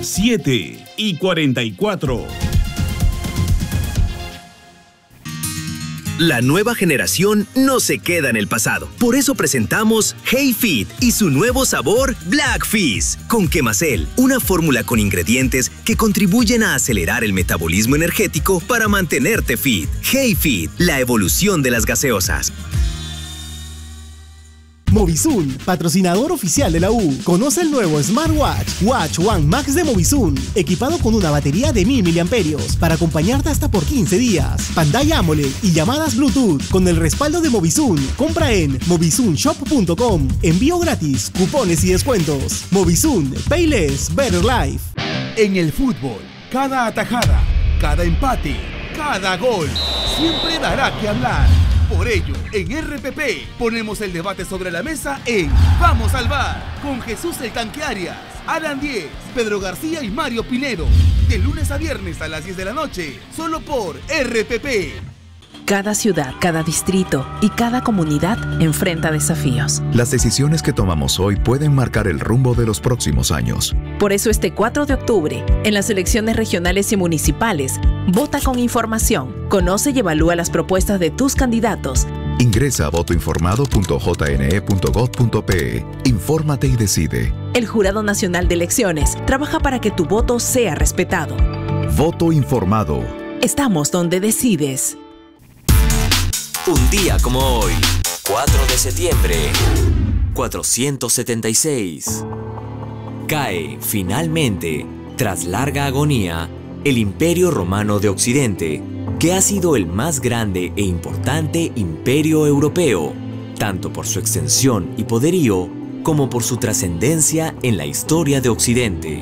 7:44. La nueva generación no se queda en el pasado. Por eso presentamos Hey Fit y su nuevo sabor Black Fizz con Quemacel, una fórmula con ingredientes que contribuyen a acelerar el metabolismo energético para mantenerte fit. Hey Fit, la evolución de las gaseosas. Movisun, patrocinador oficial de la U. Conoce el nuevo Smartwatch Watch One Max de Movisun, equipado con una batería de 1000 mAh para acompañarte hasta por 15 días. Pantalla AMOLED y llamadas Bluetooth con el respaldo de Movisun. Compra en movisunshop.com. Envío gratis, cupones y descuentos. Movisun, Pay Less, Better Life. En el fútbol, cada atajada, cada empate, cada gol siempre dará que hablar. Por ello, en RPP ponemos el debate sobre la mesa en Vamos al Bar, con Jesús el Tanque Arias, Alan Diez, Pedro García y Mario Pinedo. De lunes a viernes a las 10 de la noche, solo por RPP. Cada ciudad, cada distrito y cada comunidad enfrenta desafíos. Las decisiones que tomamos hoy pueden marcar el rumbo de los próximos años. Por eso este 4 de octubre, en las elecciones regionales y municipales, vota con información, conoce y evalúa las propuestas de tus candidatos. Ingresa a votoinformado.jne.gov.pe. Infórmate y decide. El Jurado Nacional de Elecciones trabaja para que tu voto sea respetado. Voto informado. Estamos donde decides. Un día como hoy, 4 de septiembre, 476. Cae, finalmente, tras larga agonía, el Imperio Romano de Occidente, que ha sido el más grande e importante imperio europeo, tanto por su extensión y poderío, como por su trascendencia en la historia de Occidente.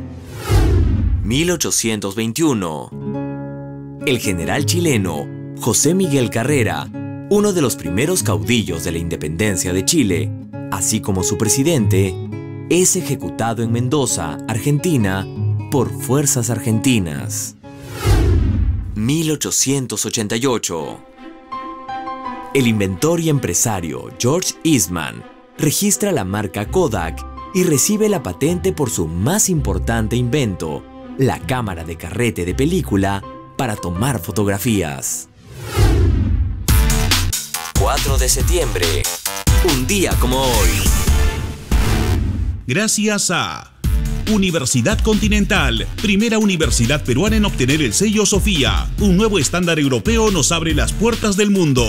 1821. El general chileno José Miguel Carrera, uno de los primeros caudillos de la independencia de Chile, así como su presidente, es ejecutado en Mendoza, Argentina, por fuerzas argentinas. 1888. El inventor y empresario George Eastman registra la marca Kodak y recibe la patente por su más importante invento, la cámara de carrete de película para tomar fotografías. 4 de septiembre, un día como hoy. Gracias a Universidad Continental, primera universidad peruana en obtener el sello Sofía. Un nuevo estándar europeo nos abre las puertas del mundo.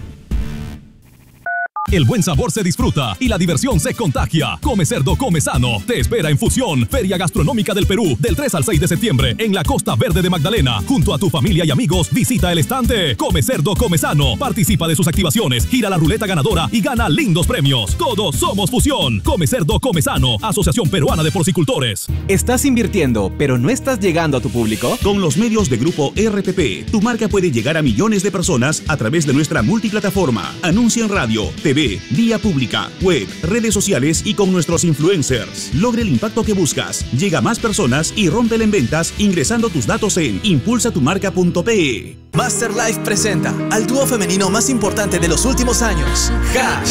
El buen sabor se disfruta y la diversión se contagia. Come Cerdo, Come Sano. Te espera en Fusión, Feria Gastronómica del Perú, del 3 al 6 de septiembre, en la Costa Verde de Magdalena. Junto a tu familia y amigos, visita el estante. Come Cerdo, Come Sano. Participa de sus activaciones, gira la ruleta ganadora y gana lindos premios. Todos somos Fusión. Come Cerdo, Come Sano. Asociación Peruana de Porcicultores. ¿Estás invirtiendo, pero no estás llegando a tu público? Con los medios de Grupo RPP, tu marca puede llegar a millones de personas a través de nuestra multiplataforma. Anuncia en radio, TV, vía pública, web, redes sociales y con nuestros influencers. Logra el impacto que buscas, llega a más personas y rómpela en ventas ingresando tus datos en impulsatumarca.pe. Masterlife presenta al dúo femenino más importante de los últimos años, Hash.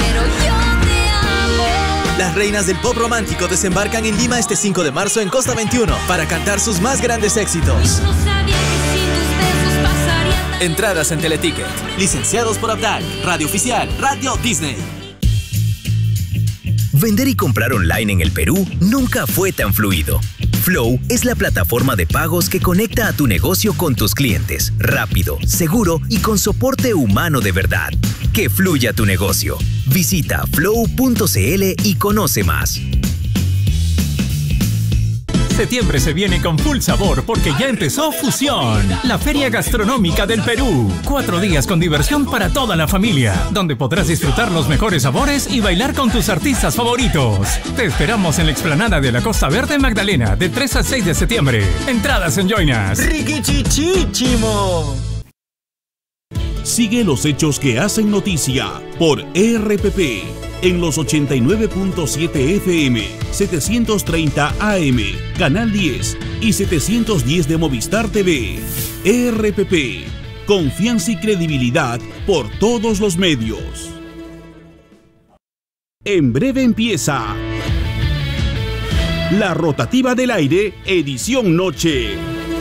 Las reinas del pop romántico desembarcan en Lima este 5 de marzo en Costa 21 para cantar sus más grandes éxitos. Entradas en Teleticket. Licenciados por Abdal. Radio Oficial. Radio Disney. Vender y comprar online en el Perú nunca fue tan fluido. Flow es la plataforma de pagos que conecta a tu negocio con tus clientes, rápido, seguro y con soporte humano de verdad. Que fluya tu negocio. Visita flow.cl y conoce más. Septiembre se viene con full sabor porque ya empezó Fusión, la feria gastronómica del Perú. 4 días con diversión para toda la familia, donde podrás disfrutar los mejores sabores y bailar con tus artistas favoritos. Te esperamos en la explanada de la Costa Verde Magdalena, de 3 al 6 de septiembre. Entradas en Joinas. ¡Riquichichichimo! Sigue los hechos que hacen noticia por RPP. En los 89.7 FM, 730 AM, Canal 10 y 710 de Movistar TV. RPP, confianza y credibilidad por todos los medios. En breve empieza La rotativa del aire, edición noche.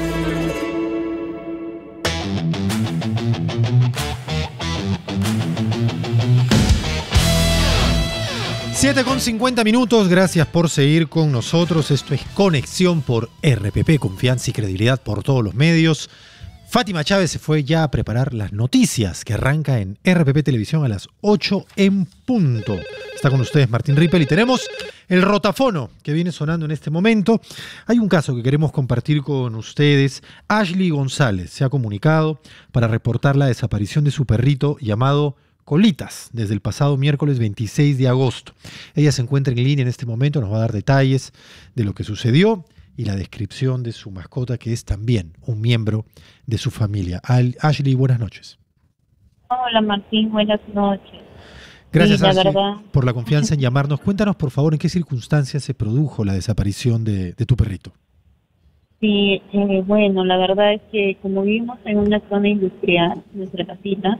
Con 50 minutos, gracias por seguir con nosotros. Esto es Conexión por RPP, confianza y credibilidad por todos los medios. Fátima Chávez se fue ya a preparar las noticias que arranca en RPP Televisión a las 8 en punto. Está con ustedes Martín Rippel y tenemos el rotafono que viene sonando en este momento. Hay un caso que queremos compartir con ustedes. Ashley González se ha comunicado para reportar la desaparición de su perrito llamado Colitas desde el pasado miércoles 26 de agosto. Ella se encuentra en línea en este momento, nos va a dar detalles de lo que sucedió y la descripción de su mascota, que es también un miembro de su familia. Ashley, buenas noches. Hola Martín, buenas noches. Gracias, sí, Ashley, verdad, por la confianza en llamarnos. Cuéntanos, por favor, en qué circunstancias se produjo la desaparición de tu perrito. Sí, bueno, la verdad es que como vivimos en una zona industrial, nuestra casita,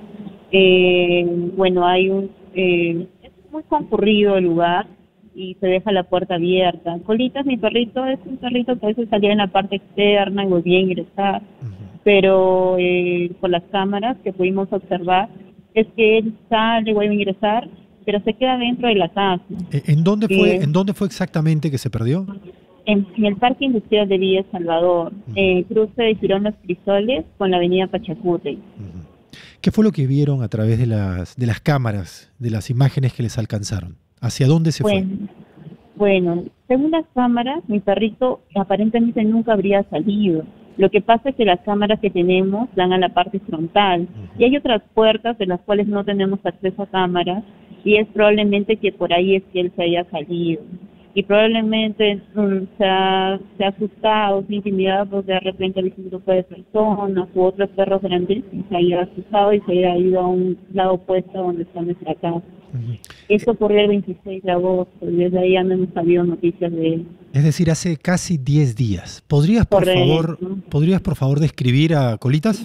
bueno, hay es muy concurrido el lugar y se deja la puerta abierta. Colitas, mi perrito, es un perrito que a veces salía en la parte externa y volvía a ingresar, pero por las cámaras que pudimos observar, es que él sale, vuelve a ingresar, pero se queda dentro de la casa. ¿En dónde fue exactamente que se perdió? En el Parque Industrial de Villa Salvador, cruce de Girón Los Crisoles con la avenida Pachacute. ¿Qué fue lo que vieron a través de las cámaras, de las imágenes que les alcanzaron? ¿Hacia dónde se fue? Bueno, según las cámaras, mi perrito aparentemente nunca habría salido. Lo que pasa es que las cámaras que tenemos dan a la parte frontal y hay otras puertas de las cuales no tenemos acceso a cámaras y es probablemente que por ahí es que él se haya salido. Y probablemente se ha asustado, se ha intimidado porque de repente había un grupo de personas u otros perros grandes y se haya asustado y se haya ido a un lado opuesto donde está nuestra casa. Esto ocurrió el 26 de agosto y desde ahí ya no hemos sabido noticias de él. Es decir, hace casi 10 días. ¿Podrías por favor describir a Colitas?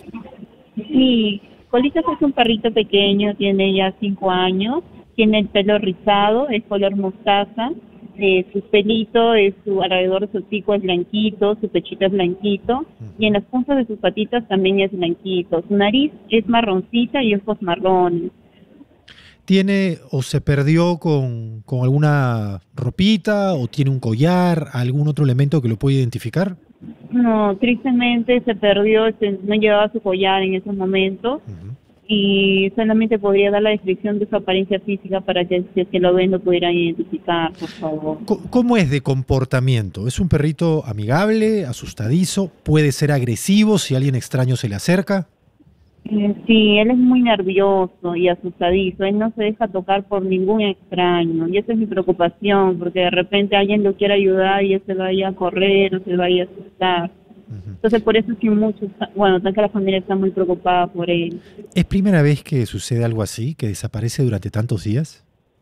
Sí, Colitas es un perrito pequeño, tiene ya 5 años, tiene el pelo rizado, es color mostaza. Su pelito, alrededor de su pico es blanquito, su pechito es blanquito y en las puntas de sus patitas también es blanquito. Su nariz es marroncita y ojos marrones. ¿Tiene o se perdió con alguna ropita o tiene un collar, algún otro elemento que lo pueda identificar? No, tristemente se perdió, no llevaba su collar en ese momento. Y solamente podría dar la descripción de su apariencia física para que si es que lo ven lo pudieran identificar, por favor. ¿Cómo es de comportamiento? ¿Es un perrito amigable, asustadizo? ¿Puede ser agresivo si alguien extraño se le acerca? Sí, él es muy nervioso y asustadizo. Él no se deja tocar por ningún extraño. Y esa es mi preocupación, porque de repente alguien lo quiere ayudar y él se vaya a correr o se vaya a asustar. Entonces por eso es que toda la familia está muy preocupada por él. ¿Es primera vez que sucede algo así, que desaparece durante tantos días?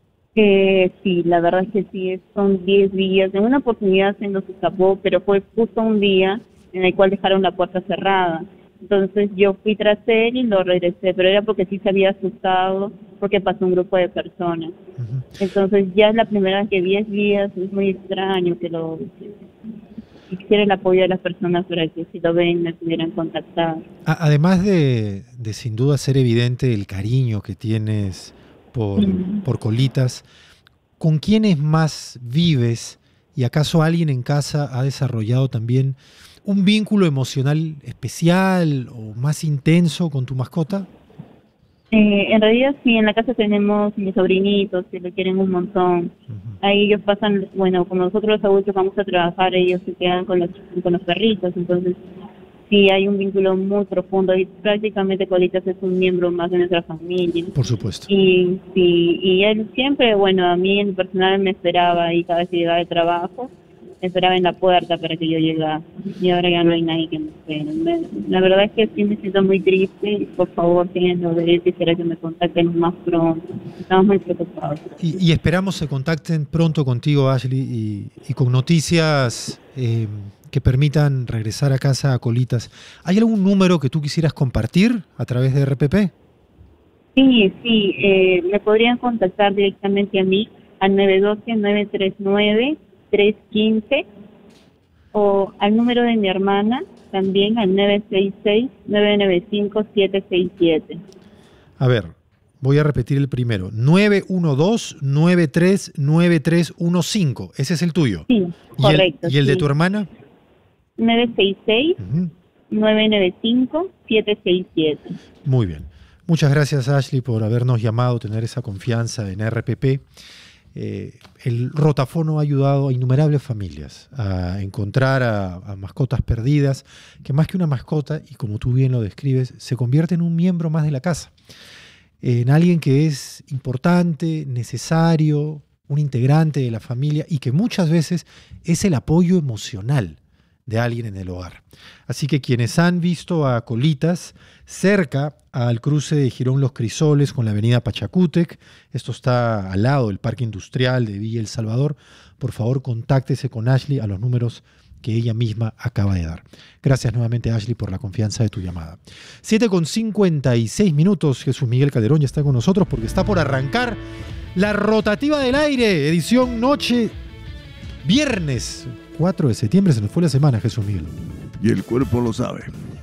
Sí, la verdad es que sí, son 10 días. En una oportunidad se nos escapó, pero fue justo un día en el cual dejaron la puerta cerrada. Entonces yo fui tras él y lo regresé, pero era porque sí se había asustado, porque pasó un grupo de personas. Entonces ya es la primera vez que 10 días, es muy extraño que lo... Quisiera el apoyo de las personas para que si lo ven me pudieran contactar. Además de sin duda ser evidente el cariño que tienes por Colitas, ¿con quiénes más vives? ¿Y acaso alguien en casa ha desarrollado también un vínculo emocional especial o más intenso con tu mascota? En realidad sí, en la casa tenemos mis sobrinitos que lo quieren un montón. Ahí ellos pasan, como nosotros los adultos vamos a trabajar, ellos se quedan con los perritos, entonces sí hay un vínculo muy profundo y prácticamente Colitas es un miembro más de nuestra familia. Por supuesto. Y él siempre, a mí en personal me esperaba y cada vez que llegaba de trabajo, me esperaba en la puerta para que yo llegara y ahora ya no hay nadie que me espere. La verdad es que sí me siento muy triste y por favor tienen de él, quisiera que me contacten más pronto. Estamos muy preocupados. Y esperamos se contacten pronto contigo, Ashley, y con noticias que permitan regresar a casa a Colitas. ¿Hay algún número que tú quisieras compartir a través de RPP? Sí, me podrían contactar directamente a mí al 912-939 315, o al número de mi hermana, también al 966-995-767. A ver, voy a repetir el primero. 912-939315. Ese es el tuyo. Sí, correcto. ¿Y el de tu hermana? 966-995-767. Muy bien. Muchas gracias, Ashley, por habernos llamado, tener esa confianza en RPP. El rotafono ha ayudado a innumerables familias a encontrar a mascotas perdidas, que más que una mascota, y como tú bien lo describes, se convierte en un miembro más de la casa, en alguien que es importante, necesario, un integrante de la familia y que muchas veces es el apoyo emocional de alguien en el hogar. Así que quienes han visto a Colitas cerca al cruce de Girón Los Crisoles con la avenida Pachacútec, esto está al lado del Parque Industrial de Villa El Salvador, por favor contáctese con Ashley a los números que ella misma acaba de dar. Gracias nuevamente, Ashley, por la confianza de tu llamada. 7:56. Jesús Miguel Calderón ya está con nosotros porque está por arrancar la rotativa del aire, edición noche, viernes 4 de septiembre. Se nos fue la semana, Jesús Miguel. Y el cuerpo lo sabe.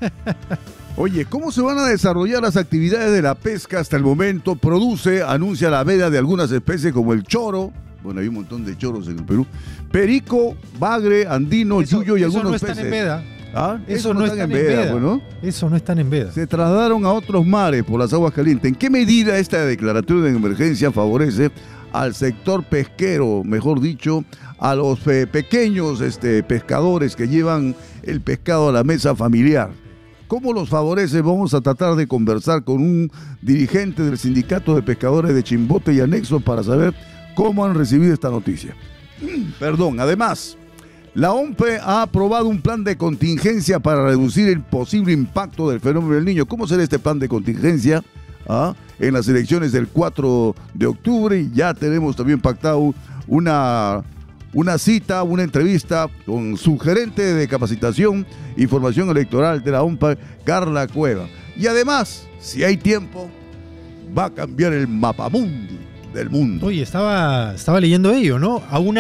Oye, ¿cómo se van a desarrollar las actividades de la pesca hasta el momento? Anuncia la veda de algunas especies como el choro. Bueno, hay un montón de choros en el Perú. Perico, bagre, andino, yuyo y algunos peces. Eso no están en veda. ¿Ah? Eso no están en veda. Bueno, eso no están en veda. Se trasladaron a otros mares por las aguas calientes. ¿En qué medida esta declaratoria de emergencia favorece al sector pesquero, mejor dicho, a los pequeños pescadores que llevan el pescado a la mesa familiar? ¿Cómo los favorece? Vamos a tratar de conversar con un dirigente del Sindicato de Pescadores de Chimbote y Anexo para saber cómo han recibido esta noticia. Además, la OMPE ha aprobado un plan de contingencia para reducir el posible impacto del fenómeno del Niño. ¿Cómo será este plan de contingencia? En las elecciones del 4 de octubre ya tenemos también pactado una cita, una entrevista con su gerente de capacitación y formación electoral de la OMPE, Carla Cueva. Y además, si hay tiempo, va a cambiar el mapamundi del mundo. Oye, estaba leyendo ello, ¿no?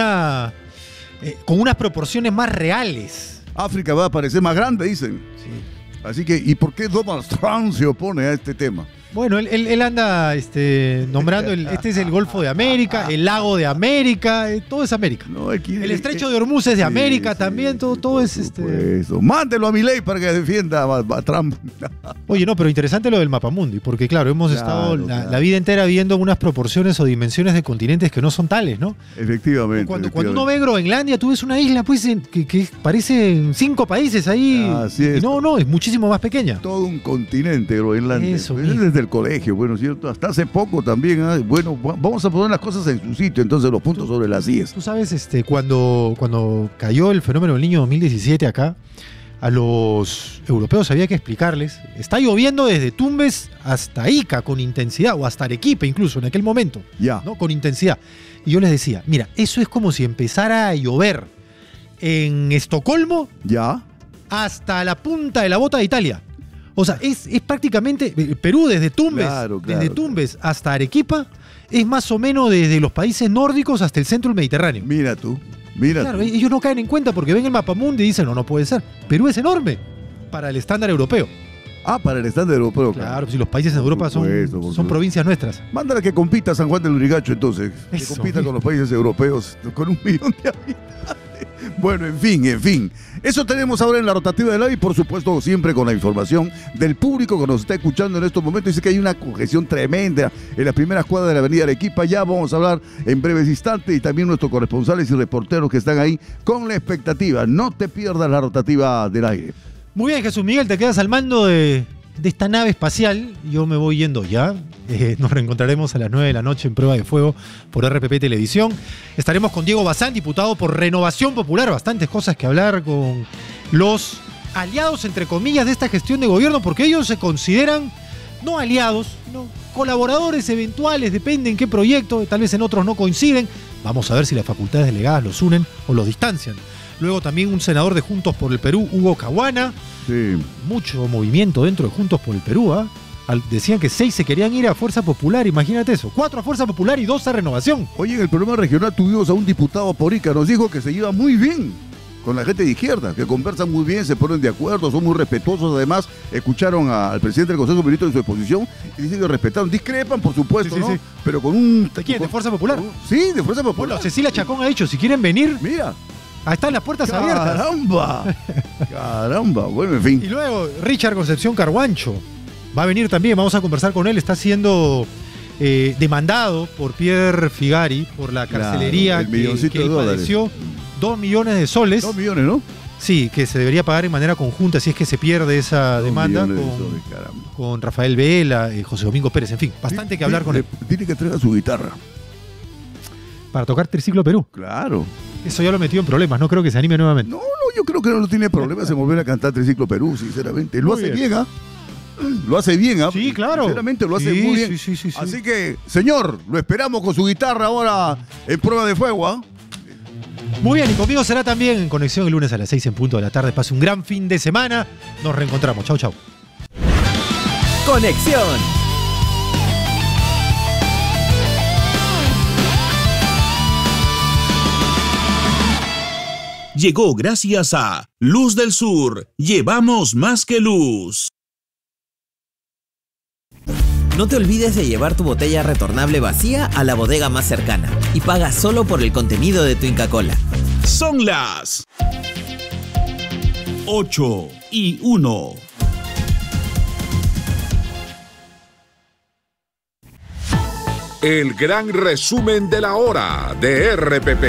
Con unas proporciones más reales. África va a parecer más grande, dicen. Sí. Así que, ¿y por qué Donald Trump se opone a este tema? Bueno, él anda nombrando, este es el Golfo de América, el Lago de América, todo es América. No, el Estrecho de Hormuz es de América también, todo es Mándelo a Milei para que defienda a Trump. Oye, no, pero interesante lo del mapamundi, porque claro, hemos estado la vida entera viendo unas proporciones o dimensiones de continentes que no son tales, ¿no? Efectivamente. Cuando uno ve Groenlandia, tú ves una isla pues que parecen 5 países ahí. Así es. Y no, es muchísimo más pequeña. Todo un continente, Groenlandia. Eso, el colegio, bueno, cierto, hasta hace poco también, bueno, vamos a poner las cosas en su sitio, entonces los puntos sobre las IES. Tú sabes, cuando cayó el fenómeno del Niño 2017 acá, a los europeos había que explicarles, está lloviendo desde Tumbes hasta Ica con intensidad, o hasta Arequipa incluso en aquel momento, ¿no? Con intensidad. Y yo les decía, mira, eso es como si empezara a llover en Estocolmo hasta la punta de la bota de Italia. O sea, es prácticamente Perú desde Tumbes, desde Tumbes hasta Arequipa, es más o menos desde los países nórdicos hasta el centro del Mediterráneo. Mira tú. Claro, ellos no caen en cuenta porque ven el mapamundi y dicen, no puede ser. Perú es enorme para el estándar europeo. Para el estándar europeo. Claro, si los países en Europa son provincias nuestras. Mándale que compita San Juan del Lurigancho entonces. Que compita con los países europeos con 1 millón de habitantes. Bueno, en fin. Eso tenemos ahora en la rotativa del aire y por supuesto siempre con la información del público que nos está escuchando en estos momentos. Dice que hay una congestión tremenda en las primeras cuadras de la avenida Arequipa. Ya vamos a hablar en breves instantes y también nuestros corresponsales y reporteros que están ahí con la expectativa. No te pierdas la rotativa del aire. Muy bien, Jesús Miguel, te quedas al mando de esta nave espacial. Yo me voy yendo ya. Nos reencontraremos a las 9 de la noche en Prueba de Fuego por RPP Televisión. Estaremos con Diego Bazán, diputado por Renovación Popular. Bastantes cosas que hablar con los aliados, entre comillas, de esta gestión de gobierno, porque ellos se consideran no aliados, no colaboradores eventuales, depende en qué proyecto, tal vez en otros no coinciden. Vamos a ver si las facultades delegadas los unen o los distancian. Luego también un senador de Juntos por el Perú, Hugo Caguana. Sí. Mucho movimiento dentro de Juntos por el Perú, Decían que 6 se querían ir a Fuerza Popular, imagínate eso. 4 a Fuerza Popular y 2 a Renovación. Oye, en el programa regional tuvimos a un diputado Porica, nos dijo que se lleva muy bien con la gente de izquierda, que conversan muy bien, se ponen de acuerdo, son muy respetuosos. Además, escucharon al presidente del Consejo de Ministros en su exposición y dicen que respetaron. Discrepan, por supuesto, ¿no? Pero con un... ¿De quién? ¿De Fuerza Popular? Sí, de Fuerza Popular. Bueno, Cecilia Chacón ha dicho, si quieren venir... Mira. Ahí están las puertas abiertas. ¡Caramba! ¡Caramba! Bueno, en fin. Y luego, Richard Concepción Carguancho va a venir también, vamos a conversar con él. Está siendo demandado por Pierre Figari por la carcelería que él padeció. 2 millones de soles. 2 millones, ¿no? Sí, que se debería pagar en manera conjunta si es que se pierde esa demanda con Rafael Vela, José Domingo Pérez, en fin, bastante que hablar con él. Tiene que traer su guitarra. Para tocar Triciclo Perú. Claro. Eso ya lo metió en problemas, no creo que se anime nuevamente. No, yo creo que no tiene problemas en volver a cantar Triciclo Perú, sinceramente. Lo hace bien, ¿ah? Lo hace bien, ¿ah? Sí, claro. Sinceramente lo hace muy bien. Sí. Así que, señor, lo esperamos con su guitarra ahora en prueba de fuego, ¿ah? Muy bien, y conmigo será también en Conexión el lunes a las 6 en punto de la tarde. Pase un gran fin de semana. Nos reencontramos. Chau, chau. Conexión. Llegó gracias a Luz del Sur. Llevamos más que luz. No te olvides de llevar tu botella retornable vacía a la bodega más cercana y paga solo por el contenido de tu Inca Kola. Son las 8:01. El gran resumen de la hora de RPP.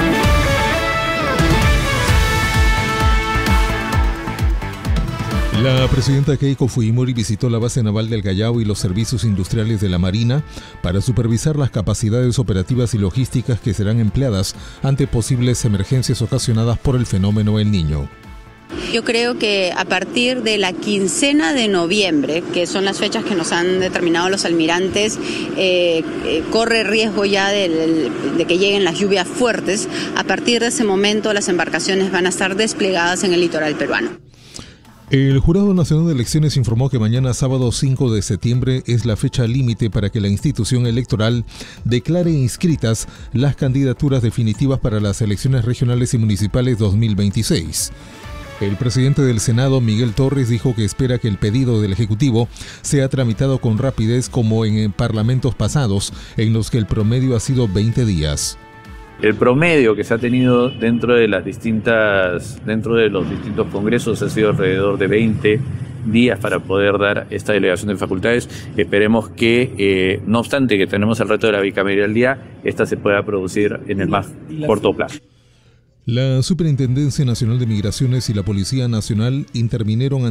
La presidenta Keiko Fujimori visitó la base naval del Callao y los servicios industriales de la Marina para supervisar las capacidades operativas y logísticas que serán empleadas ante posibles emergencias ocasionadas por el fenómeno El Niño. Yo creo que a partir de la quincena de noviembre, que son las fechas que nos han determinado los almirantes, corre riesgo ya de que lleguen las lluvias fuertes. A partir de ese momento las embarcaciones van a estar desplegadas en el litoral peruano. El Jurado Nacional de Elecciones informó que mañana sábado 5 de septiembre es la fecha límite para que la institución electoral declare inscritas las candidaturas definitivas para las elecciones regionales y municipales 2026. El presidente del Senado, Miguel Torres, dijo que espera que el pedido del Ejecutivo sea tramitado con rapidez como en parlamentos pasados, en los que el promedio ha sido 20 días. El promedio que se ha tenido dentro de los distintos congresos ha sido alrededor de 20 días para poder dar esta delegación de facultades. Esperemos que, no obstante que tenemos el reto de la bicameralidad, esta se pueda producir en el más corto plazo. La Superintendencia Nacional de Migraciones y la Policía Nacional intervinieron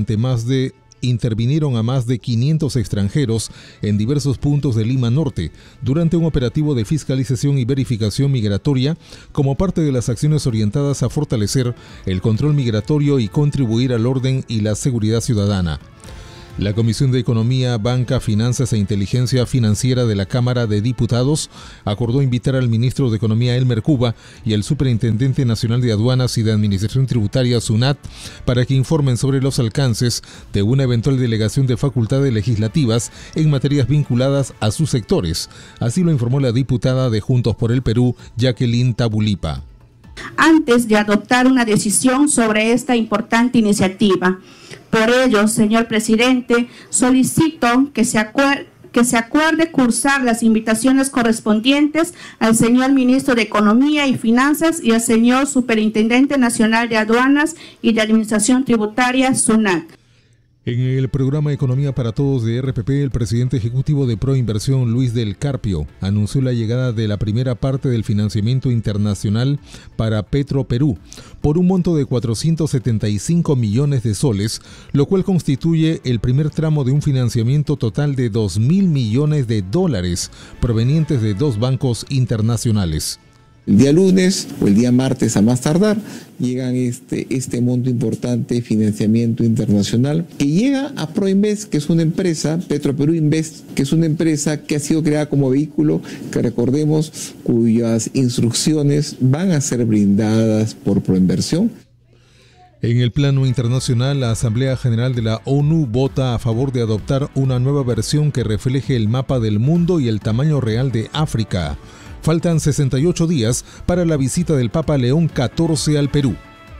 a más de 500 extranjeros en diversos puntos de Lima Norte durante un operativo de fiscalización y verificación migratoria como parte de las acciones orientadas a fortalecer el control migratorio y contribuir al orden y la seguridad ciudadana. La Comisión de Economía, Banca, Finanzas e Inteligencia Financiera de la Cámara de Diputados acordó invitar al ministro de Economía, Elmer Cuba, y al Superintendente Nacional de Aduanas y de Administración Tributaria, SUNAT, para que informen sobre los alcances de una eventual delegación de facultades legislativas en materias vinculadas a sus sectores. Así lo informó la diputada de Juntos por el Perú, Jacqueline Tabulipa. Antes de adoptar una decisión sobre esta importante iniciativa. Por ello, señor presidente, solicito que se acuerde cursar las invitaciones correspondientes al señor ministro de Economía y Finanzas y al señor Superintendente Nacional de Aduanas y de Administración Tributaria, SUNAT. En el programa Economía para Todos de RPP, el presidente ejecutivo de Proinversión, Luis del Carpio, anunció la llegada de la primera parte del financiamiento internacional para Petroperú por un monto de 475 millones de soles, lo cual constituye el primer tramo de un financiamiento total de 2.000 millones de dólares provenientes de 2 bancos internacionales. El día lunes o el día martes a más tardar llegan este monto importante de financiamiento internacional que llega a Proinvest, que es una empresa, Petroperú Invest, que es una empresa que ha sido creada como vehículo, que recordemos cuyas instrucciones van a ser brindadas por Proinversión. En el plano internacional, la Asamblea General de la ONU vota a favor de adoptar una nueva versión que refleje el mapa del mundo y el tamaño real de África. Faltan 68 días para la visita del Papa León XIV al Perú.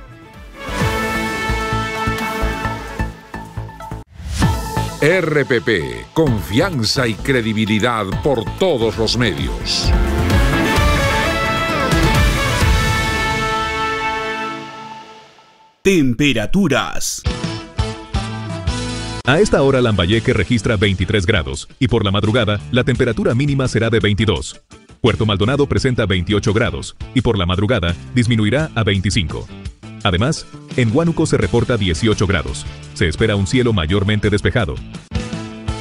RPP, confianza y credibilidad por todos los medios. Temperaturas. A esta hora Lambayeque registra 23 grados y por la madrugada la temperatura mínima será de 22. Puerto Maldonado presenta 28 grados y por la madrugada disminuirá a 25. Además, en Huánuco se reporta 18 grados. Se espera un cielo mayormente despejado.